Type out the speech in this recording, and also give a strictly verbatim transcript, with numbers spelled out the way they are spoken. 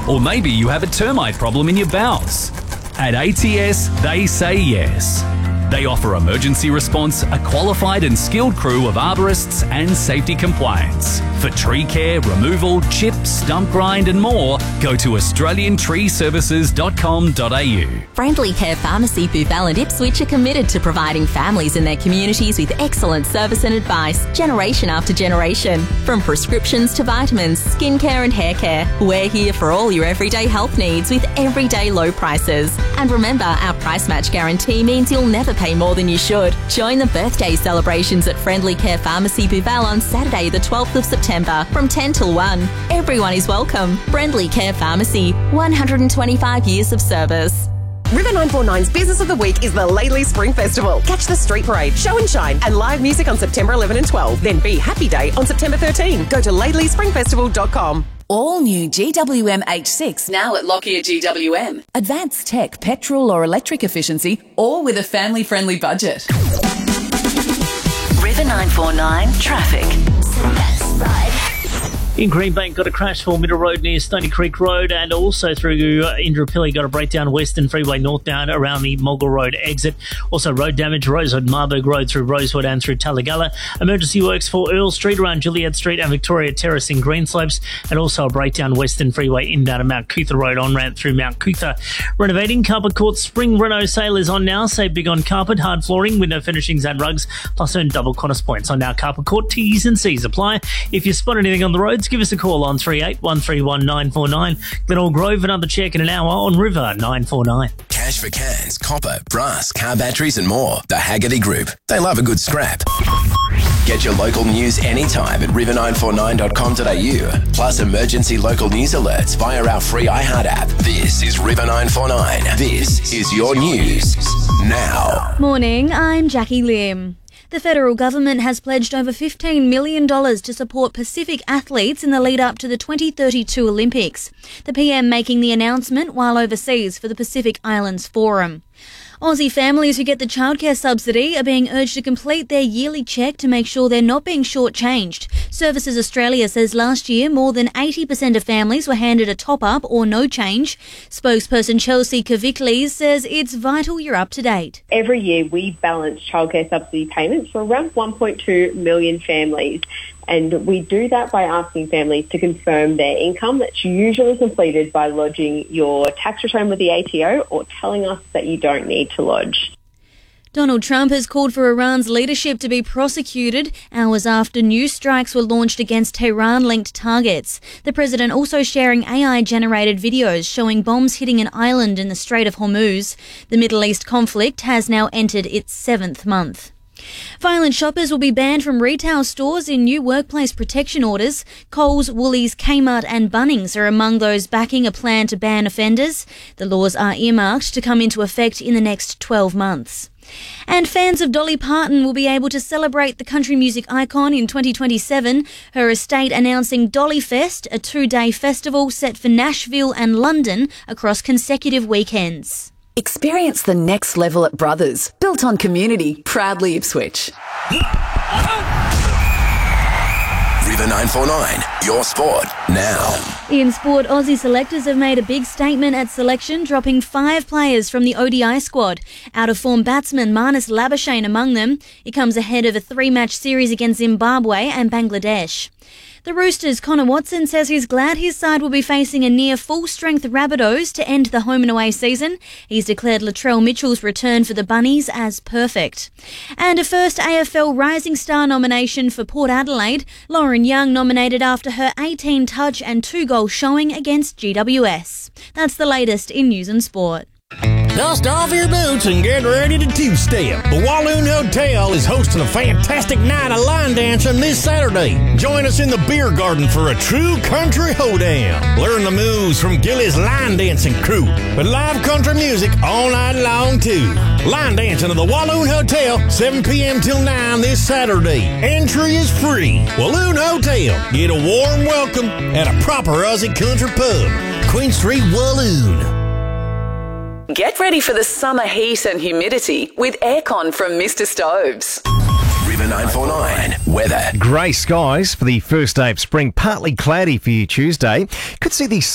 Or maybe you have a termite problem in your bowels. At A T S, they say yes. They offer emergency response, a qualified and skilled crew of arborists and safety compliance. For tree care, removal, chip, stump grind and more, go to australian tree services dot com dot a u. Friendly Care Pharmacy, Boothbell and Ipswich are committed to providing families in their communities with excellent service and advice, generation after generation. From prescriptions to vitamins, skincare and hair care, we're here for all your everyday health needs with everyday low prices. And remember, our price match guarantee means you'll never pay more than you should. Join the birthday celebrations at Friendly Care Pharmacy, Boothbell on Saturday the twelfth of September from ten till one. Everyone is welcome. Friendly Care Pharmacy, one hundred twenty-five years of service. River nine four nine's Business of the Week is the Laidley Spring Festival. Catch the street parade, show and shine, and live music on September eleventh and twelfth. Then Be Happy Day on September thirteenth. Go to laidley spring festival dot com. All new G W M H six now at Lockyer G W M. Advanced tech, petrol or electric efficiency, all with a family-friendly budget. River nine four nine traffic. In Greenbank, got a crash for Middle Road near Stony Creek Road, and also through uh, Indooroopilly, got a breakdown Western Freeway northbound around the Mulga Road exit. Also road damage, Rosewood, Marburg Road through Rosewood and through Tallagalla. Emergency works for Earl Street around Juliet Street and Victoria Terrace in Greenslopes, and also a breakdown Western Freeway inbound of Mount Cootha Road on ramp through Mount Cootha. Renovating Carpet Court Spring Reno sale is on now. Save big on carpet, hard flooring, window finishings and rugs, plus earn double Qantas points on now. Carpet Court, T's and C's apply. If you spot anything on the roads, give us a call on three eight one three one nine four nine. Glenelg Grove, another check in an hour on River nine four nine. Cash for cans, copper, brass, car batteries and more. The Haggerty Group. They love a good scrap. Get your local news anytime at river nine four nine dot com dot a u. Plus emergency local news alerts via our free iHeart app. This is River nine four nine. This is your news now. Morning, I'm Jackie Lim. The federal government has pledged over fifteen million dollars to support Pacific athletes in the lead up to the twenty thirty-two Olympics. The P M making the announcement while overseas for the Pacific Islands Forum. Aussie families who get the childcare subsidy are being urged to complete their yearly check to make sure they're not being shortchanged. Services Australia says last year more than eighty percent of families were handed a top-up or no change. Spokesperson Chelsea Kaviklis says it's vital you're up to date. Every year we balance childcare subsidy payments for around one point two million families. And we do that by asking families to confirm their income. That's usually completed by lodging your tax return with the A T O or telling us that you don't need to lodge. Donald Trump has called for Iran's leadership to be prosecuted hours after new strikes were launched against Tehran-linked targets. The president also sharing A I-generated videos showing bombs hitting an island in the Strait of Hormuz. The Middle East conflict has now entered its seventh month. Violent shoppers will be banned from retail stores in new workplace protection orders. Coles, Woolies, Kmart and Bunnings are among those backing a plan to ban offenders. The laws are earmarked to come into effect in the next twelve months. And fans of Dolly Parton will be able to celebrate the country music icon in twenty twenty-seven. Her estate announcing Dolly Fest, a two-day festival set for Nashville and London across consecutive weekends. Experience the next level at Brothers, built on community, proudly Ipswich. River nine four nine, your sport now. In sport, Aussie selectors have made a big statement at selection, dropping five players from the O D I squad. Out-of-form batsman Marnus Labuschagne among them. He comes ahead of a three-match series against Zimbabwe and Bangladesh. The Roosters' Connor Watson says he's glad his side will be facing a near full-strength Rabbitohs to end the home and away season. He's declared Latrell Mitchell's return for the Bunnies as perfect. And a first A F L Rising Star nomination for Port Adelaide. Lauren Young nominated after her eighteen touch and two goal showing against G W S. That's the latest in news and sport. Dust off your boots and get ready to two-step. The Walloon Hotel is hosting a fantastic night of line dancing this Saturday. Join us in the beer garden for a true country hoedown. Learn the moves from Gilly's line dancing crew with live country music all night long, too. Line dancing at the Walloon Hotel, seven p.m. till nine this Saturday. Entry is free. Walloon Hotel. Get a warm welcome at a proper Aussie country pub. Queen Street, Walloon. Get ready for the summer heat and humidity with aircon from Mister Stoves. River nine four nine weather. Grey skies for the first day of spring. Partly cloudy for you Tuesday. Could see these